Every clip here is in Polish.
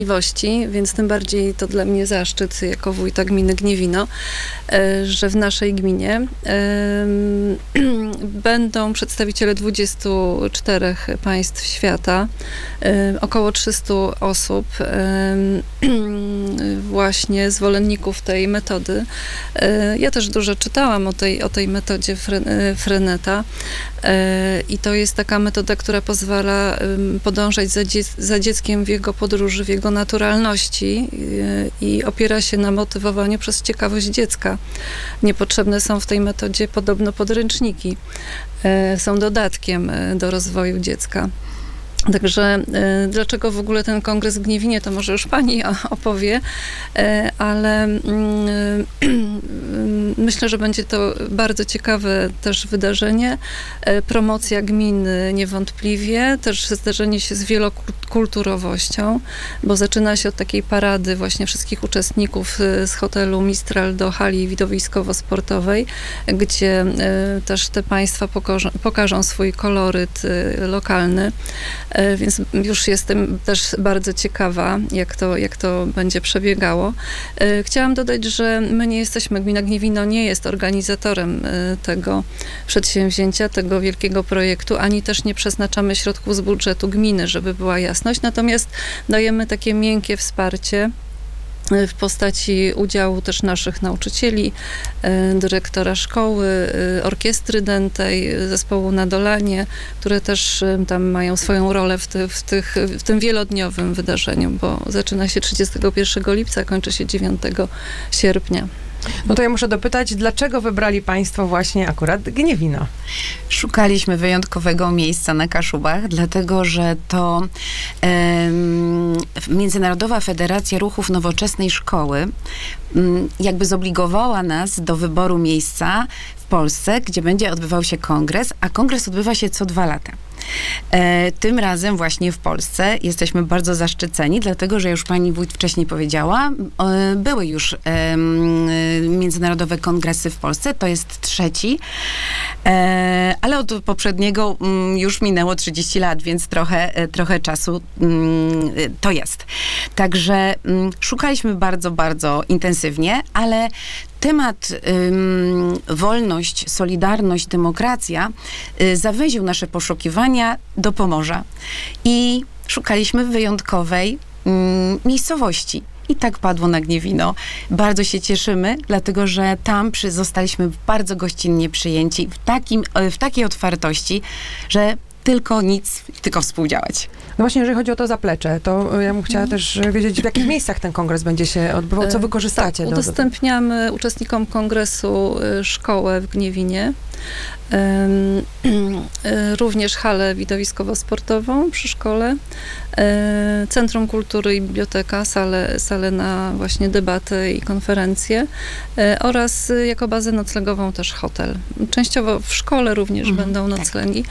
Więc tym bardziej to dla mnie zaszczyt jako wójta gminy Gniewino, że w naszej gminie będą przedstawiciele 24 państw świata, około 300 osób, właśnie zwolenników tej metody. Ja też dużo czytałam o tej metodzie Freneta i to jest taka metoda, która pozwala podążać za dzieckiem w jego podróży, w jego naturalności i opiera się na motywowaniu przez ciekawość dziecka. Niepotrzebne są w tej metodzie podobno podręczniki. Są dodatkiem do rozwoju dziecka. Także dlaczego w ogóle ten kongres w Gniewinie, to może już pani opowie, ale myślę, że będzie to bardzo ciekawe też wydarzenie. Promocja gminy niewątpliwie, też zderzenie się z wielokulturowością, bo zaczyna się od takiej parady właśnie wszystkich uczestników z hotelu Mistral do hali widowiskowo-sportowej, gdzie też te państwa pokażą swój koloryt lokalny. Więc już jestem też bardzo ciekawa, jak to będzie przebiegało. Chciałam dodać, że my nie jesteśmy, gmina Gniewino nie jest organizatorem tego przedsięwzięcia, tego wielkiego projektu, ani też nie przeznaczamy środków z budżetu gminy, żeby była jasność. Natomiast dajemy takie miękkie wsparcie w postaci udziału też naszych nauczycieli, dyrektora szkoły, orkiestry dętej, zespołu na Dolanie, które też tam mają swoją rolę w tym wielodniowym wydarzeniu, bo zaczyna się 31 lipca, kończy się 9 sierpnia. No to ja muszę dopytać, dlaczego wybrali państwo właśnie akurat Gniewino? Szukaliśmy wyjątkowego miejsca na Kaszubach, dlatego że to Międzynarodowa Federacja Ruchów Nowoczesnej Szkoły jakby zobligowała nas do wyboru miejsca w Polsce, gdzie będzie odbywał się kongres, a kongres odbywa się co 2 lata. Tym razem właśnie w Polsce jesteśmy bardzo zaszczyceni, dlatego, że już pani wójt wcześniej powiedziała, były już międzynarodowe kongresy w Polsce, to jest 3, ale od poprzedniego już minęło 30 lat, więc trochę czasu to jest. Także szukaliśmy bardzo, bardzo intensywnie, ale temat wolność, solidarność, demokracja zawęził nasze poszukiwania do Pomorza i szukaliśmy wyjątkowej miejscowości. I tak padło na Gniewino. Bardzo się cieszymy, dlatego że tam zostaliśmy bardzo gościnnie przyjęci, w takiej otwartości, że tylko współdziałać. No właśnie, jeżeli chodzi o to zaplecze, to ja bym chciała też wiedzieć, w jakich miejscach ten kongres będzie się odbywał, co wykorzystacie? Tak, udostępniamy uczestnikom kongresu szkołę w Gniewinie, również halę widowiskowo-sportową przy szkole, Centrum Kultury i Biblioteka, salę na właśnie debaty i konferencje oraz jako bazę noclegową też hotel. Częściowo w szkole również będą noclegi.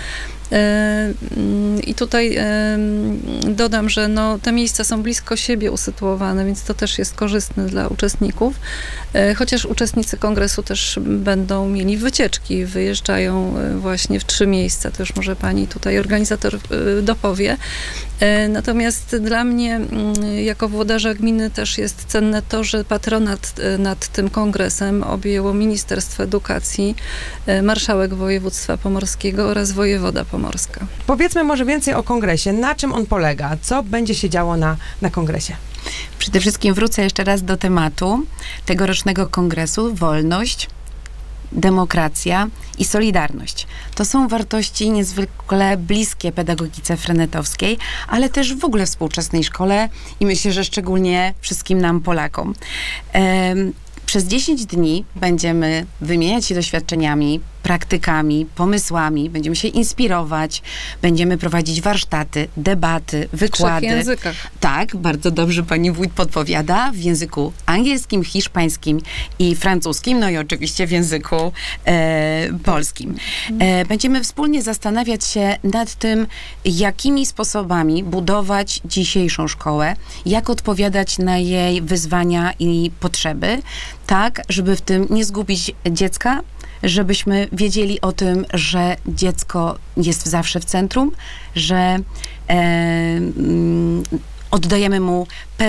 I tutaj dodam, że te miejsca są blisko siebie usytuowane, więc to też jest korzystne dla uczestników. Chociaż uczestnicy kongresu też będą mieli wycieczki, wyjeżdżają właśnie w 3 miejsca, to już może pani tutaj organizator dopowie. Natomiast dla mnie, jako włodarza gminy, też jest cenne to, że patronat nad tym kongresem objęło Ministerstwo Edukacji, marszałek województwa pomorskiego oraz wojewoda pomorska. Powiedzmy może więcej o kongresie. Na czym on polega? Co będzie się działo na kongresie? Przede wszystkim wrócę jeszcze raz do tematu tegorocznego kongresu. Wolność, demokracja i solidarność. To są wartości niezwykle bliskie pedagogice frenetowskiej, ale też w ogóle współczesnej szkole i myślę, że szczególnie wszystkim nam, Polakom. Przez 10 dni będziemy wymieniać się doświadczeniami, praktykami, pomysłami, będziemy się inspirować, będziemy prowadzić warsztaty, debaty, wykłady. W 3 językach. Tak, bardzo dobrze pani wójt podpowiada, w języku angielskim, hiszpańskim i francuskim, no i oczywiście w języku polskim. Będziemy wspólnie zastanawiać się nad tym, jakimi sposobami budować dzisiejszą szkołę, jak odpowiadać na jej wyzwania i potrzeby, tak, żeby w tym nie zgubić dziecka, żebyśmy wiedzieli o tym, że dziecko jest zawsze w centrum, że oddajemy mu